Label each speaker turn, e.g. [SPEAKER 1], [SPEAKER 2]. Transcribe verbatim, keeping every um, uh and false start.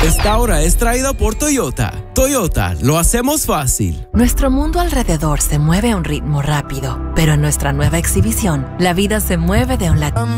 [SPEAKER 1] Esta hora es traída por Toyota. Toyota, lo hacemos fácil.
[SPEAKER 2] Nuestro mundo alrededor se mueve a un ritmo rápido, pero en nuestra nueva exhibición, la vida se mueve de un lado.